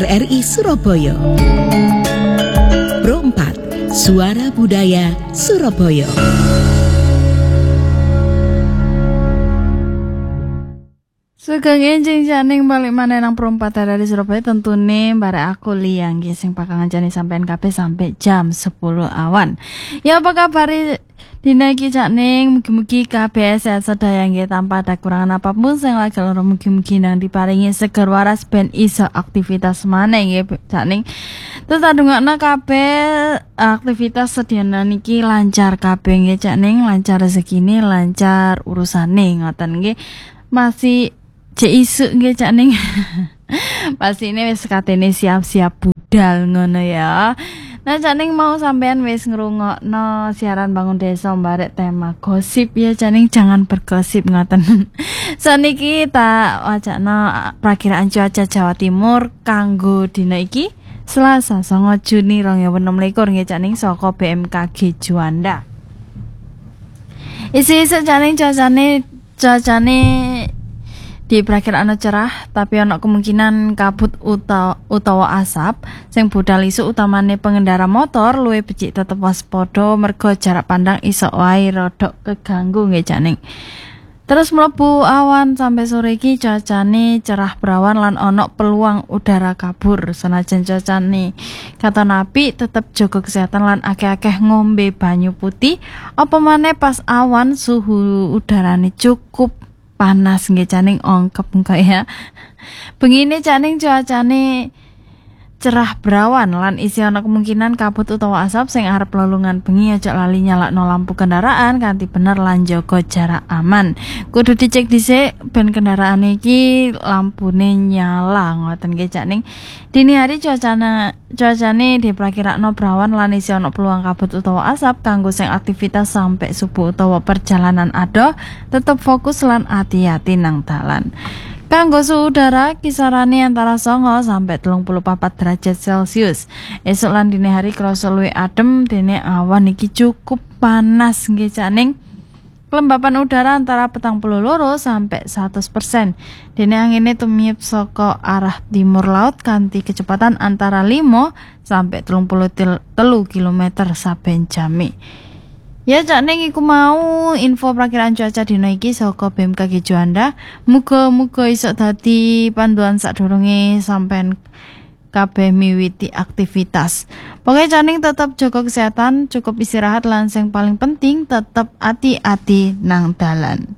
RRI Surabaya. Pro 4, Suara Budaya Surabaya. Sugeng enjing janing balik maneh nang Pro 4 RRI Surabaya tentune barek aku Liang nggih sing bakal ngancani sampean kabeh sampai jam 10 awan. Ya apa kabar dina iki janing mugi-mugi kabeh sehat sedaya nggih tanpa ada kurangan apapun sing lagi loro mugi-mugi nang diparingi seger waras ben iso aktivitas maneh nggih janing. Terus adungakna kabeh aktivitas sedina niki lancar kabeh nggih janing, lancar rezekine, lancar urusane ngoten nggih. Masih cek isu nggih cak ning. Pasti ini wis katene siap-siap budal ngono ya. Nah cak ning mau sampean wis ngrungokno siaran Bangun Desa barek tema gosip ya cak ning, jangan bergosip ngoten. Saniki tak wacana prakiraan cuaca Jawa Timur kanggo dina iki Selasa 9 Juni 2026 nggih cak ning saka BMKG Juanda. Isi-isi cak ning cuacane diperkirakan cerah tapi ana kemungkinan kabut utawa asap sing budal isu utamane pengendara motor luwih becik tetep waspada merga jarak pandang iso wae rada keganggu nggih janing. Terus mlebu awan sampai sore iki cuacane cerah berawan lan ana peluang udara kabur. Senajan cuacane katon apik tetep jaga kesehatan lan akeh-akeh ngombe banyu putih apa maneh pas awan suhu udarane cukup panas nggih janing ongkep kaya. Bengine janing cuacane cerah berawan lan isi ana kemungkinan kabut utawa asap sing arep lelungan bengi aja lali nyalakno lampu kendaraan kanthi bener lan jaga jarak aman. Kudu dicek dhisik ben kendaraan iki lampune nyala ngoten nggih janing. Dini hari cuacane diperkirakan berawan lan isi ana peluang kabut utawa asap kanggo sing aktivitas sampai subuh utawa perjalanan adoh tetep fokus lan hati-hati nang dalan. Kanggo suhu udara kisarane antara 9 sampai 34 derajat Celcius. Esuk lan dini hari krasa luwih adem dene awan iki cukup panas nggih janing. Kelembapan udara antara 42 sampai 100%. Dene angine tumiyup saka arah timur laut kanthi kecepatan antara 5 sampai 33 km saben jame. Ya cak ning iku mau info prakiraan cuaca dina iki saka BMKG Juanda. Muga-muga iso dadi panduan sadurunge sampean kabeh miwiti aktivitas. Pokoke cak ning tetep jaga kesehatan, cukup istirahat lan sing paling penting tetep hati-hati nang dalan.